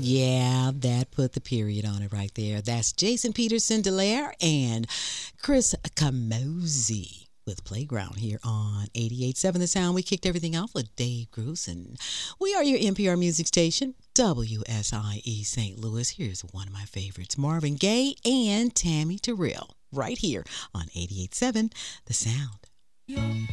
Yeah, that put the period on it right there. That's Jason Peterson Delaire and Chris Camozzi with Playground here on 88.7 The Sound. We kicked everything off with Dave Grusin. And we are your NPR music station, WSIE St. Louis. Here's one of my favorites, Marvin Gaye and Tammy Terrell, right here on 88.7 The Sound.